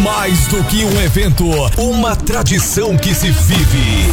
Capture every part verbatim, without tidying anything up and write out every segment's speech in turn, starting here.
Mais do que um evento, uma tradição que se vive.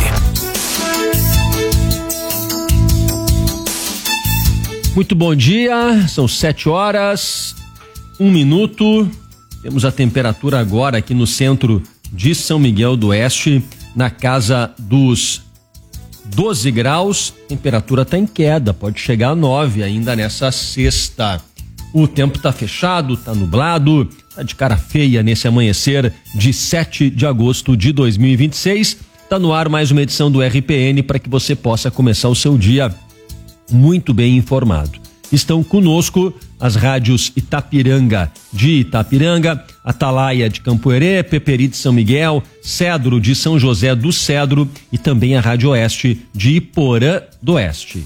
Muito bom dia, são sete horas, um minuto. Temos a temperatura agora aqui no centro de São Miguel do Oeste, na casa dos doze graus. Temperatura está em queda, pode chegar a nove ainda nessa sexta. O tempo está fechado, está nublado, está de cara feia nesse amanhecer de sete de agosto de dois mil e vinte e seis. Está no ar mais uma edição do R P N para que você possa começar o seu dia muito bem informado. Estão conosco as rádios Itapiranga de Itapiranga, Atalaia de Campoerê, Peperi de São Miguel, Cedro de São José do Cedro e também a Rádio Oeste de Iporã do Oeste.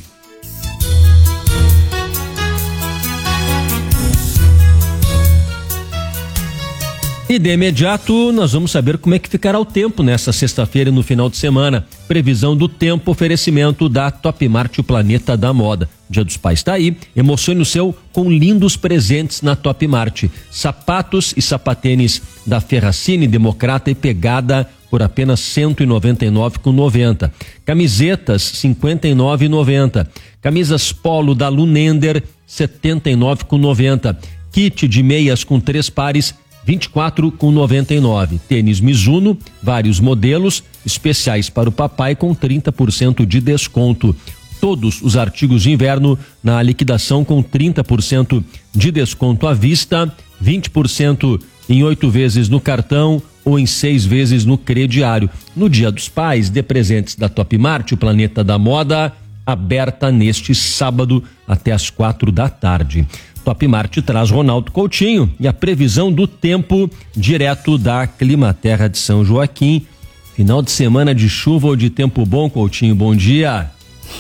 E de imediato nós vamos saber como é que ficará o tempo nessa sexta-feira e no final de semana. Previsão do tempo, oferecimento da Top Mart, o planeta da moda. O Dia dos Pais está aí, emocione o seu com lindos presentes na Top Mart. Sapatos e sapatênis da Ferracini, Democrata e Pegada por apenas cento e noventa e nove reais e noventa centavos. Camisetas cinquenta e nove reais e noventa centavos. Camisas Polo da Lunender setenta e nove reais e noventa centavos. Kit de meias com três pares vinte e quatro reais e noventa e nove centavos. Tênis Mizuno, vários modelos, especiais para o papai com trinta por cento de desconto. Todos os artigos de inverno na liquidação com trinta por cento de desconto à vista, vinte por cento em oito vezes no cartão ou em seis vezes no crediário. No Dia dos Pais, dê presentes da Top Mart, o planeta da moda, aberta neste sábado até às quatro da tarde. Top Mart traz Ronaldo Coutinho e a previsão do tempo direto da Climaterra de São Joaquim. Final de semana de chuva ou de tempo bom, Coutinho? Bom dia.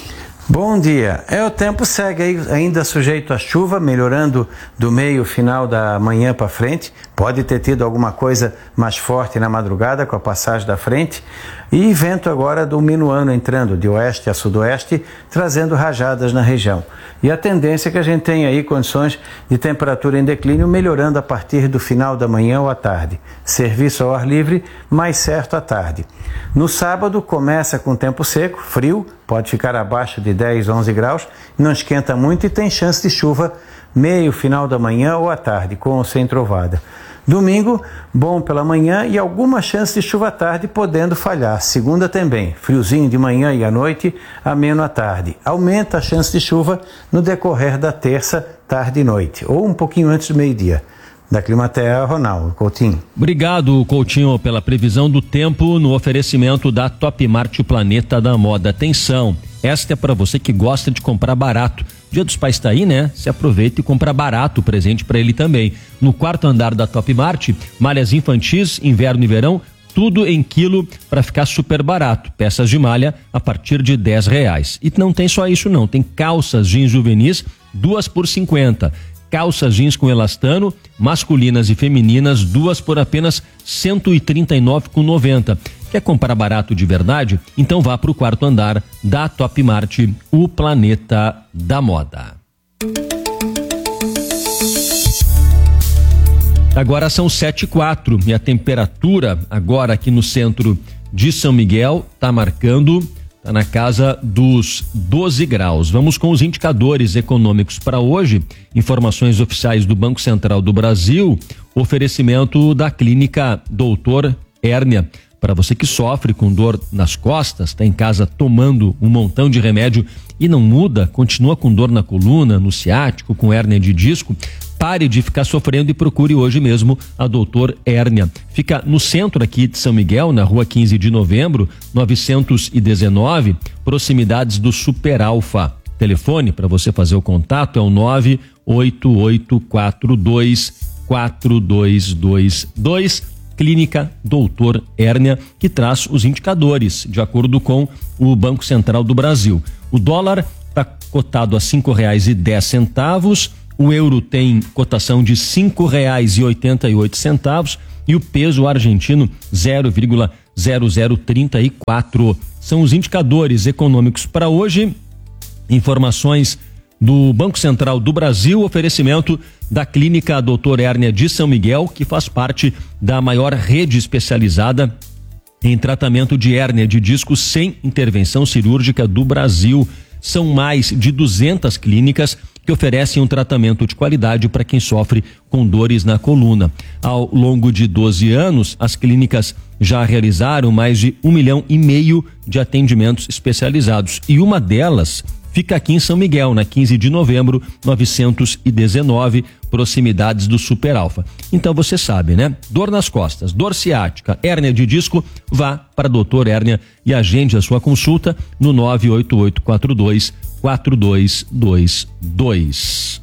Bom dia. É, o tempo segue aí, ainda sujeito à chuva, melhorando do meio final da manhã para frente. Pode ter tido alguma coisa mais forte na madrugada com a passagem da frente. E vento agora do minuano entrando de oeste a sudoeste, trazendo rajadas na região. E a tendência é que a gente tem aí condições de temperatura em declínio, melhorando a partir do final da manhã ou à tarde. Serviço ao ar livre, mais certo à tarde. No sábado começa com tempo seco, frio, pode ficar abaixo de dez, onze graus, não esquenta muito e tem chance de chuva meio final da manhã ou à tarde, com ou sem trovada. Domingo, bom pela manhã e alguma chance de chuva à tarde, podendo falhar. Segunda também, friozinho de manhã e à noite, ameno à tarde. Aumenta a chance de chuva no decorrer da terça, tarde e noite, ou um pouquinho antes do meio-dia. Da Climaterra, Ronaldo Coutinho. Obrigado, Coutinho, pela previsão do tempo no oferecimento da Top Mart, o planeta da moda. Atenção, esta é para você que gosta de comprar barato. Dia dos Pais está aí, né? Se aproveita e compra barato, presente para ele também. No quarto andar da Top Mart, malhas infantis, inverno e verão, tudo em quilo para ficar super barato. Peças de malha a partir de dez reais. E não tem só isso não, tem calças jeans juvenis, duas por cinquenta. Calças jeans com elastano, masculinas e femininas, duas por apenas cento e trinta e nove reais e noventa centavos. Quer comprar barato de verdade? Então vá para o quarto andar da Top Mart, o planeta da moda. Agora são sete e quatro e a temperatura agora aqui no centro de São Miguel está marcando, está na casa dos doze graus. Vamos com os indicadores econômicos para hoje. Informações oficiais do Banco Central do Brasil, oferecimento da clínica Doutor Hérnia. Para você que sofre com dor nas costas, está em casa tomando um montão de remédio e não muda, continua com dor na coluna, no ciático, com hérnia de disco, pare de ficar sofrendo e procure hoje mesmo a Doutor Hérnia. Fica no centro aqui de São Miguel, na rua quinze de novembro, novecentos e dezenove, proximidades do Super Alfa. Telefone para você fazer o contato é o nove oito oito quatro dois quatro dois dois dois. Clínica Doutor Hérnia, que traz os indicadores de acordo com o Banco Central do Brasil. O dólar está cotado a cinco reais e dez centavos, o euro tem cotação de cinco reais e oitenta e oito centavos e o peso argentino zero vírgula zero zero trinta e quatro. São os indicadores econômicos para hoje. Informações do Banco Central do Brasil, oferecimento da Clínica doutor Hérnia de São Miguel, que faz parte da maior rede especializada em tratamento de hérnia de disco sem intervenção cirúrgica do Brasil. São mais de duzentas clínicas que oferecem um tratamento de qualidade para quem sofre com dores na coluna. Ao longo de doze anos, as clínicas já realizaram mais de um milhão e meio de atendimentos especializados, e uma delas fica aqui em São Miguel, na quinze de novembro, novecentos e dezenove, proximidades do Super Alfa. Então você sabe, né? Dor nas costas, dor ciática, hérnia de disco, vá para doutor Hérnia e agende a sua consulta no nove oito oito quatro dois quatro dois dois dois.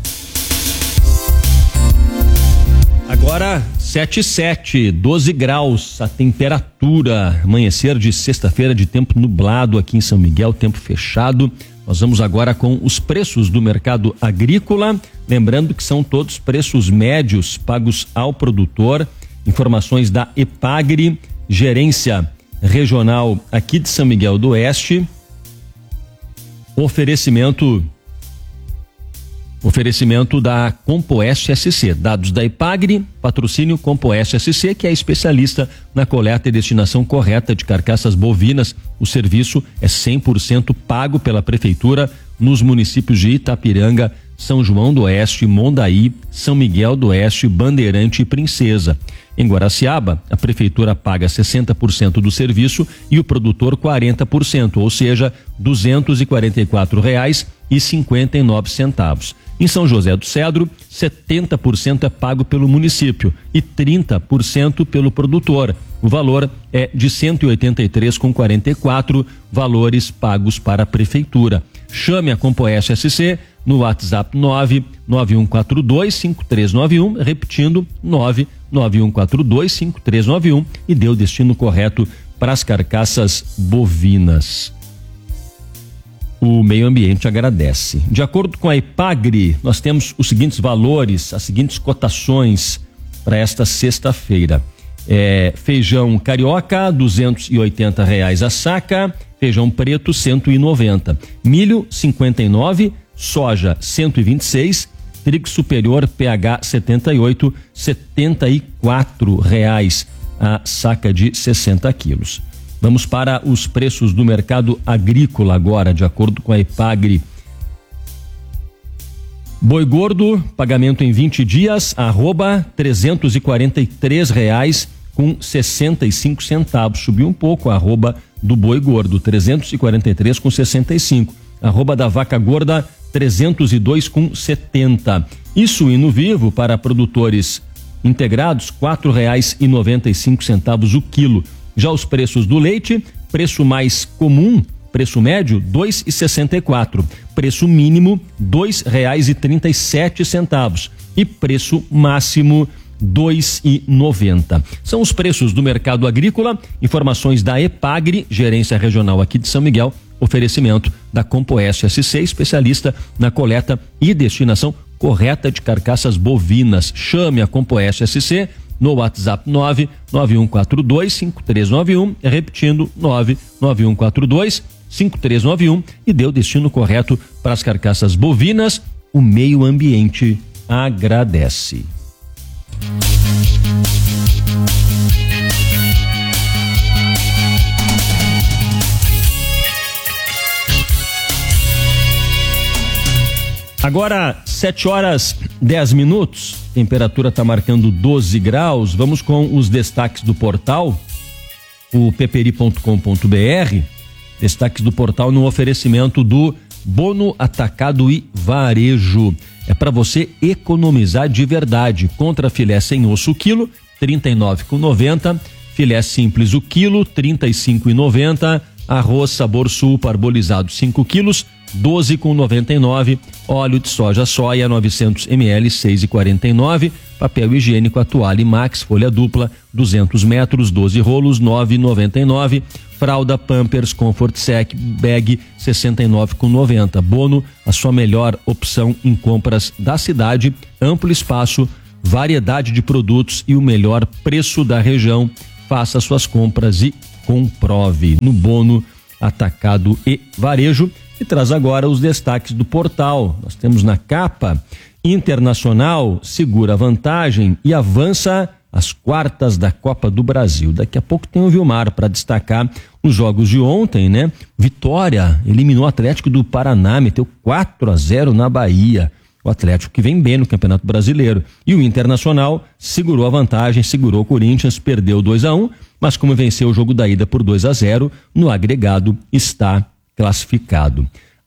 Agora sete e sete, doze graus a temperatura, amanhecer de sexta-feira de tempo nublado aqui em São Miguel, tempo fechado. Nós vamos agora com os preços do mercado agrícola, lembrando que são todos preços médios pagos ao produtor. Informações da Epagri, gerência regional aqui de São Miguel do Oeste. Oferecimento Oferecimento da Compoeste S C, dados da Epagri, patrocínio Compoeste S C, que é especialista na coleta e destinação correta de carcaças bovinas. O serviço é cem por cento pago pela prefeitura nos municípios de Itapiranga, São João do Oeste, Mondaí, São Miguel do Oeste, Bandeirante e Princesa. Em Guaraciaba, a prefeitura paga sessenta por cento do serviço e o produtor quarenta por cento, ou seja, duzentos e quarenta e quatro reais e cinquenta e nove centavos. Em São José do Cedro, setenta por cento é pago pelo município e trinta por cento pelo produtor. O valor é de cento e oitenta e três reais e quarenta e quatro centavos, valores pagos para a prefeitura. Chame a Compoeste S C no WhatsApp nove nove um quatro dois cinco três nove um, repetindo nove nove um quatro dois cinco três nove um, e dê o destino correto para as carcaças bovinas. O meio ambiente agradece. De acordo com a Epagri, nós temos os seguintes valores, as seguintes cotações para esta sexta-feira. É, feijão carioca, duzentos e oitenta reais a saca, feijão preto, cento e noventa, milho, cinquenta e nove, soja, cento e vinte e seis, trigo superior, P H setenta e oito, setenta e quatro reais a saca de sessenta quilos. Vamos para os preços do mercado agrícola agora, de acordo com a Epagri. Boi gordo, pagamento em vinte dias, arroba trezentos e quarenta e três reais com sessenta e cinco centavos. Subiu um pouco a arroba do boi gordo, trezentos e quarenta e três com sessenta e cinco. Arroba da vaca gorda, trezentos e dois com setenta. E suíno vivo para produtores integrados, quatro reais e noventa e cinco centavos o quilo. Já os preços do leite, preço mais comum, preço médio, dois reais e sessenta e quatro. Preço mínimo, dois reais e trinta e sete centavos. E preço máximo, dois reais e noventa. São os preços do mercado agrícola. Informações da Epagri, gerência regional aqui de São Miguel. Oferecimento da Compoeste S C, especialista na coleta e destinação correta de carcaças bovinas. Chame a Compoeste S C no WhatsApp nove nove um quatro dois cinco três nove um, repetindo nove nove um quatro dois cinco três nove um, e dê o destino correto para as carcaças bovinas. O meio ambiente agradece. Agora, sete horas dez minutos, temperatura está marcando doze graus. Vamos com os destaques do portal, o peperi ponto com ponto br. Destaques do portal no oferecimento do Bono Atacado e Varejo. É para você economizar de verdade. Contra filé sem osso o quilo, trinta e nove reais e noventa centavos. Filé simples o quilo, trinta e cinco reais e noventa centavos. Arroz sabor sul parbolizado cinco quilos, doze reais e noventa e nove centavos. Óleo de soja soia novecentos mililitros, seis reais e quarenta e nove centavos. Papel higiênico a toalha Max folha dupla duzentos metros, doze rolos, nove reais e noventa e nove centavos. Fralda Pampers Comfort Sec Bag sessenta e nove reais e noventa centavos. Bono, a sua melhor opção em compras da cidade. Amplo espaço, variedade de produtos e o melhor preço da região. Faça suas compras e comprove no Bono Atacado e Varejo. e traz agora os destaques do portal. Nós temos na capa: Internacional segura a vantagem e avança às quartas da Copa do Brasil. Daqui a pouco tem o Vilmar para destacar os jogos de ontem, né? Vitória eliminou o Atlético do Paraná, meteu quatro a zero na Bahia. O Atlético que vem bem no Campeonato Brasileiro. E o Internacional segurou a vantagem, segurou o Corinthians, perdeu dois a um, mas como venceu o jogo da ida por dois a zero, no agregado está classificado.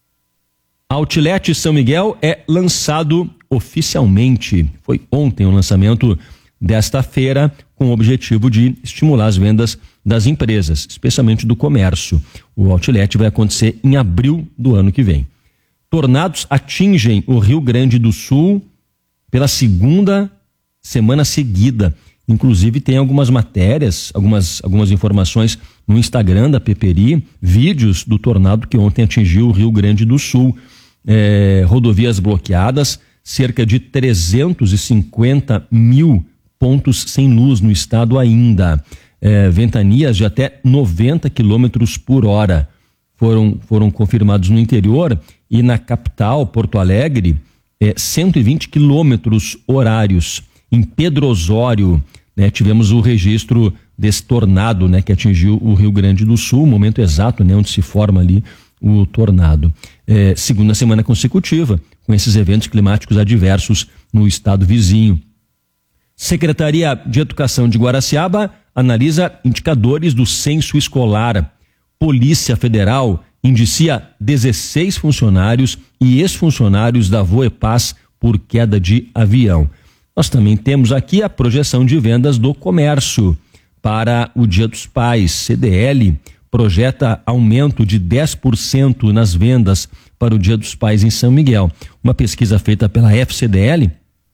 Outlet São Miguel é lançado oficialmente. Foi ontem o lançamento desta feira, com o objetivo de estimular as vendas das empresas, especialmente do comércio. O Outlet vai acontecer em abril do ano que vem. Tornados atingem o Rio Grande do Sul pela segunda semana seguida. Inclusive tem algumas matérias, algumas, algumas informações no Instagram da Peperi, vídeos do tornado que ontem atingiu o Rio Grande do Sul. É, rodovias bloqueadas, cerca de trezentos e cinquenta mil pontos sem luz no estado ainda. É, ventanias de até noventa quilômetros por hora foram, foram confirmados no interior, e na capital, Porto Alegre, é, cento e vinte quilômetros horários. Em Pedro Osório, né, tivemos o registro desse tornado, né, que atingiu o Rio Grande do Sul, o momento exato, né, onde se forma ali o tornado. É, segunda semana consecutiva com esses eventos climáticos adversos no estado vizinho. Secretaria de Educação de Guaraciaba analisa indicadores do censo escolar. Polícia Federal indicia dezesseis funcionários e ex-funcionários da Voepaz por queda de avião. Nós também temos aqui a projeção de vendas do comércio para o Dia dos Pais. C D L projeta aumento de dez por cento nas vendas para o Dia dos Pais em São Miguel. Uma pesquisa feita pela F C D L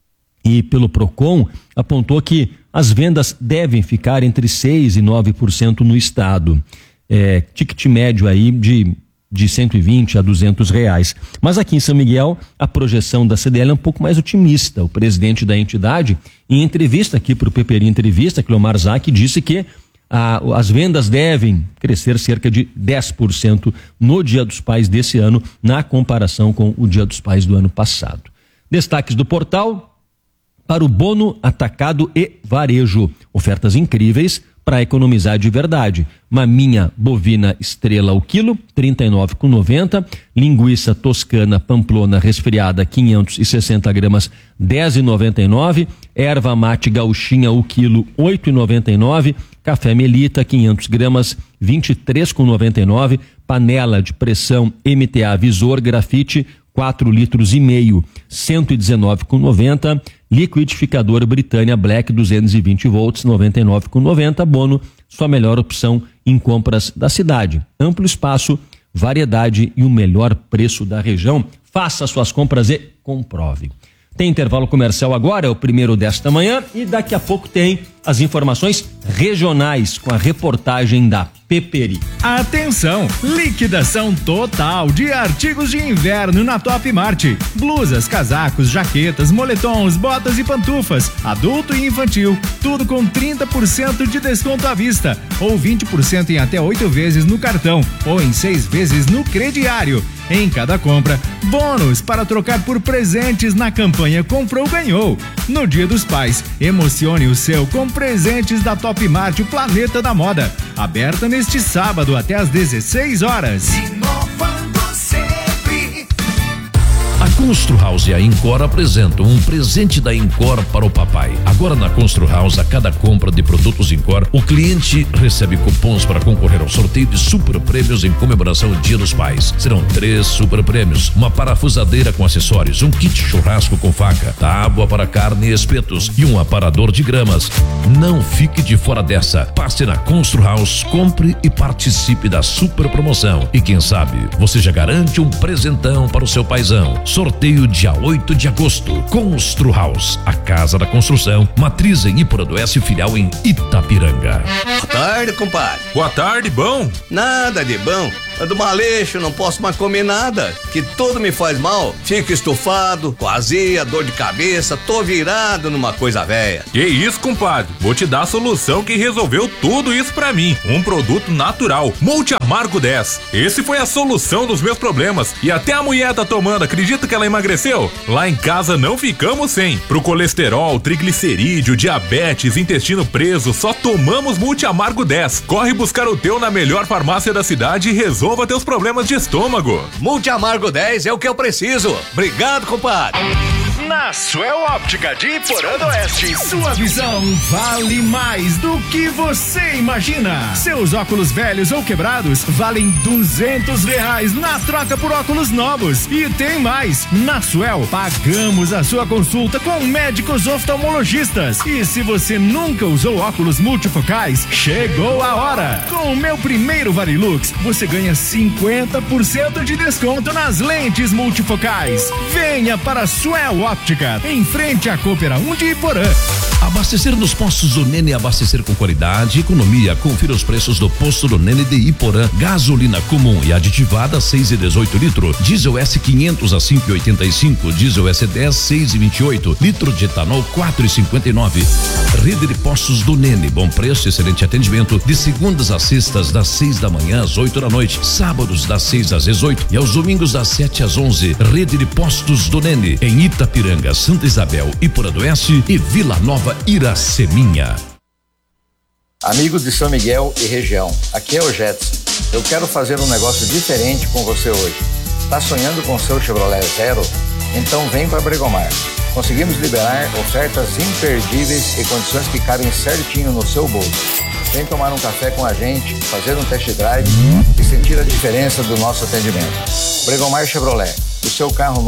e pelo Procon apontou que as vendas devem ficar entre seis e nove por cento no estado. É, ticket médio aí de, de cento e vinte a duzentos reais. Mas aqui em São Miguel, a projeção da C D L é um pouco mais otimista. O presidente da entidade, em entrevista aqui para o Peperi Entrevista, Cleomar Zac, disse que a, as vendas devem crescer cerca de dez por cento no Dia dos Pais desse ano, na comparação com o Dia dos Pais do ano passado. Destaques do portal para o bono atacado e varejo. Ofertas incríveis para economizar de verdade. Maminha bovina estrela o quilo, trinta e nove reais e noventa centavos. Linguiça toscana pamplona resfriada, quinhentos e sessenta gramas, dez reais e noventa e nove centavos. Erva mate gauchinha o quilo, oito reais e noventa e nove centavos. Café Melita, quinhentos gramas, vinte e três reais e noventa e nove centavos. Panela de pressão M T A Visor Grafite, quatro litros e meio, cento e dezenove reais e noventa centavos. Liquidificador Britânia Black duzentos e vinte volts, noventa e nove reais e noventa centavos. Bono, sua melhor opção em compras da cidade. Amplo espaço, variedade e o melhor preço da região. Faça suas compras e comprove. Tem intervalo comercial agora, é o primeiro desta manhã, e daqui a pouco tem as informações regionais com a reportagem da Peperi. Atenção! Liquidação total de artigos de inverno na Top Mart. Blusas, casacos, jaquetas, moletons, botas e pantufas, adulto e infantil, tudo com trinta por cento de desconto à vista, ou vinte por cento em até oito vezes no cartão, ou em seis vezes no crediário. Em cada compra, bônus para trocar por presentes na campanha Comprou Ganhou. No Dia dos Pais, emocione o seu com presentes da Top Mart, o Planeta da Moda. Aberta neste sábado até às dezesseis horas. A Constru House e a Incor apresentam um presente da Incor para o papai. Agora na Constru House, a cada compra de produtos Incor, o cliente recebe cupons para concorrer ao sorteio de super prêmios em comemoração ao Dia dos Pais. Serão três super prêmios: uma parafusadeira com acessórios, um kit churrasco com faca, tábua para carne e espetos e um aparador de gramas. Não fique de fora dessa. Passe na Constru House, compre e participe da super promoção. E quem sabe, você já garante um presentão para o seu paizão. Sorteio dia oito de agosto. Constru House, a casa da construção, matriz em Iporanduense, filial em Itapiranga. Boa tarde, compadre. Boa tarde, bom? Nada de bom. do maleixo, não posso mais comer nada, que tudo me faz mal. Fico estufado, com azia, dor de cabeça, tô virado numa coisa velha. Que isso, compadre? Vou te dar a solução que resolveu tudo isso pra mim. Um produto natural, Multi Amargo dez. Esse foi a solução dos meus problemas. E até a mulher tá tomando, acredita que ela emagreceu? Lá em casa não ficamos sem. Pro colesterol, triglicerídeo, diabetes, intestino preso, só tomamos Multi Amargo dez. Corre buscar o teu na melhor farmácia da cidade e resolva teus problemas de estômago. Multi Amargo dez é o que eu preciso. Obrigado, compadre. Na Suel Óptica de Iporã do Oeste, sua visão vale mais do que você imagina. Seus óculos velhos ou quebrados valem duzentos reais na troca por óculos novos. E tem mais, na Suel pagamos a sua consulta com médicos oftalmologistas. E se você nunca usou óculos multifocais, chegou a hora. Com o meu primeiro Varilux, você ganha cinquenta por cento de desconto nas lentes multifocais. Venha para a Suel Óptica, em frente à Coopera um de Iporã. Abastecer nos postos do Nene, abastecer com qualidade e economia. Confira os preços do posto do Nene de Iporã. Gasolina comum e aditivada seis e dezoito litro, diesel S quinhentos a cinco e oitenta e cinco, diesel S dez seis e vinte e oito, litro de etanol quatro e cinquenta e nove. Rede de postos do Nene, bom preço, excelente atendimento, de segundas a sextas das seis da manhã às oito da noite, sábados das seis às dezoito e aos domingos das sete às onze. Rede de postos do Nene em Itapiranga, Santa Isabel, Iporã do Oeste e Vila Nova, Iraceminha. Amigos de São Miguel e região, aqui é o Jetson. Eu quero fazer um negócio diferente com você hoje. Tá sonhando com seu Chevrolet Zero? Então vem para Bregomar. Conseguimos liberar ofertas imperdíveis e condições que cabem certinho no seu bolso. Vem tomar um café com a gente, fazer um test drive e sentir a diferença do nosso atendimento. Bregomar Chevrolet, o seu carro novo